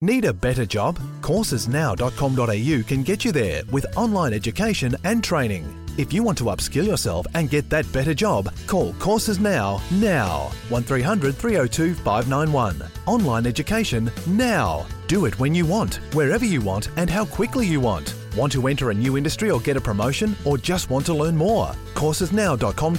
Need a better job? Coursesnow.com.au can get you there with online education and training. If you want to upskill yourself and get that better job, call Courses Now. 1300 302 591. Online education now. Do it when you want, wherever you want and how quickly you want. Want to enter a new industry or get a promotion or just want to learn more? Coursesnow.com.au